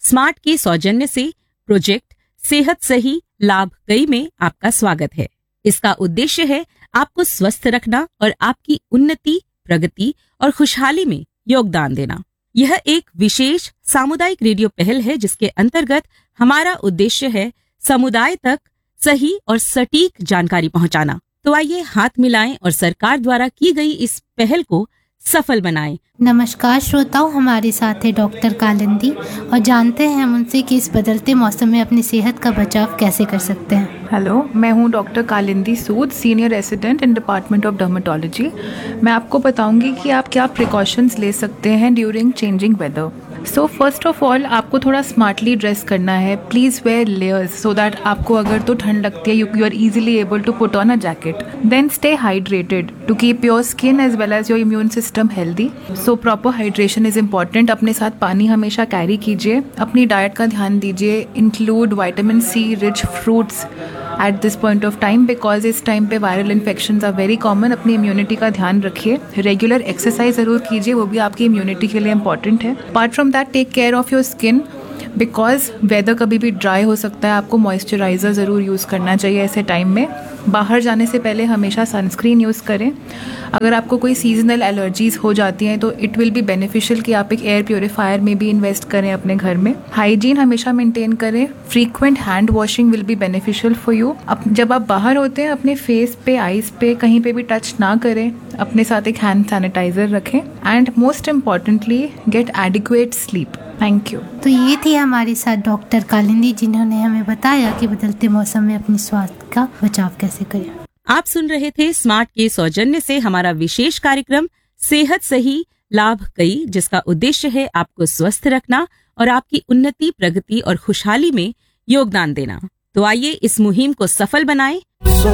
Smart के सौजन्य से प्रोजेक्ट सेहत सही लाभ कई में आपका स्वागत है। इसका उद्देश्य है आपको स्वस्थ रखना और आपकी उन्नति, प्रगति और खुशहाली में योगदान देना। यह एक विशेष सामुदायिक रेडियो पहल है जिसके अंतर्गत हमारा उद्देश्य है समुदाय तक सही और सटीक जानकारी पहुंचाना। तो आइए हाथ मिलाएं और सरकार द्वारा की गई इस पहल को सफल बनाएं। नमस्कार श्रोताओं, हमारे साथ है डॉक्टर कालिंदी और जानते हैं हम उनसे कि इस बदलते मौसम में अपनी सेहत का बचाव कैसे कर सकते हैं। हेलो, मैं हूँ doctor Kalindi Sood, senior resident in department of dermatology. मैं आपको बताऊंगी कि आप क्या प्रिकॉशंस ले सकते हैं during changing weather. So first of all आपको थोड़ा स्मार्टली ड्रेस करना है। Please where layers so that आपको अगर तो ठंड लगती है you are easily able to put on a jacket. Then stay hydrated to keep your skin as well as your immune system healthy. So proper hydration is important. अपने साथ पानी हमेशा कैरी कीजिए। अपनी डाइट का ध्यान दीजिए। Include vitamin C rich fruits at this point of time because इस टाइम पे viral infections are very common. अपनी इम्यूनिटी का ध्यान रखिए। रेगुलर एक्सरसाइज ज़रूर कीजिए, वो भी आपकी इम्यूनिटी के लिए इंपॉर्टेंट है। Apart from that take care of your skin because weather कभी भी ड्राई हो सकता है। आपको मॉइस्चराइज़र ज़रूर यूज़ करना चाहिए ऐसे टाइम में। बाहर जाने से पहले हमेशा सनस्क्रीन यूज़ करें। अगर आपको कोई सीजनल एलर्जीज़ हो जाती हैं तो इट विल बी बेनिफिशियल कि आप एक एयर प्योरीफायर में भी इन्वेस्ट करें अपने घर में। हाइजीन हमेशा मेंटेन करें। Frequent hand washing will be beneficial for you. जब आप बाहर होते हैं अपने फेस पे, आइज़ पे कहीं पे भी टच ना करें। अपने साथ एक हैंड सैनिटाइज़र रखें and most importantly gate adequate sleep. Thank you. तो ये थी हमारे साथ डॉक्टर कालिंदी जिन्होंने हमें बताया कि बदलते मौसम में अपनी स्वास्थ्य का बचाव कैसे करें। आप सुन रहे थे स्मार्ट के सौजन्य से हमारा विशेष कार्यक्रम सेहत सही लाभ कई, जिसका उद्देश्य है आपको स्वस्थ रखना और आपकी उन्नति, प्रगति और खुशहाली में योगदान देना। तो आइए इस मुहिम को सफल बनाएं।